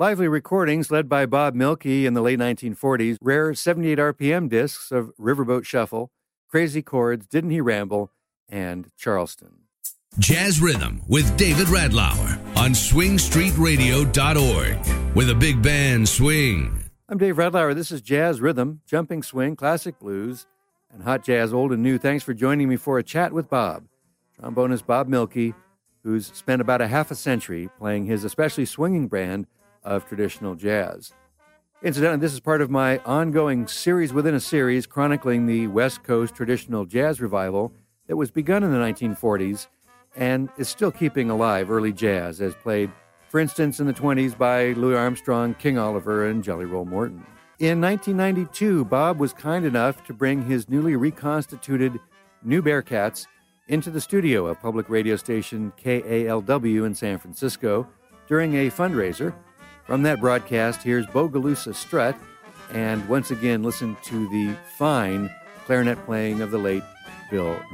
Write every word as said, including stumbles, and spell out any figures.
Lively recordings led by Bob Milkey in the late nineteen forties, rare seventy-eight R P M discs of Riverboat Shuffle, Crazy Chords, Didn't He Ramble, and Charleston. Jazz Rhythm with David Radlauer on swing street radio dot org with a big band swing. I'm Dave Radlauer. This is Jazz Rhythm, jumping swing, classic blues, and hot jazz, old and new. Thanks for joining me for a chat with Bob. Trombonist Bob Milkey, who's spent about a half a century playing his especially swinging brand of traditional jazz. Incidentally, this is part of my ongoing series within a series chronicling the West Coast traditional jazz revival that was begun in the nineteen forties and is still keeping alive early jazz, as played, for instance, in the twenties by Louis Armstrong, King Oliver, and Jelly Roll Morton. In nineteen ninety-two, Bob was kind enough to bring his newly reconstituted New Bearcats into the studio of public radio station K A L W in San Francisco during a fundraiser. From that broadcast, here's Bogalusa Strut, and once again, listen to the fine clarinet playing of the late Bill